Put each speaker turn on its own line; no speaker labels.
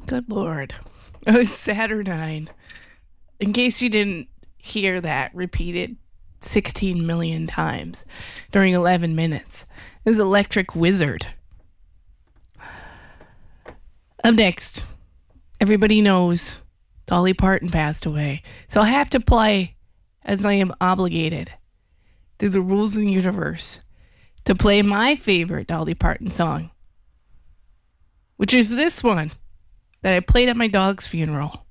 Good Lord. It was Saturnine. In case you didn't hear that repeated 16 million times during 11 minutes, it was Electric Wizard. Up next, everybody knows Dolly Parton passed away. So I have to play, as I am obligated through the rules of the universe, to play my favorite Dolly Parton song, which is this one that I played at my dog's funeral.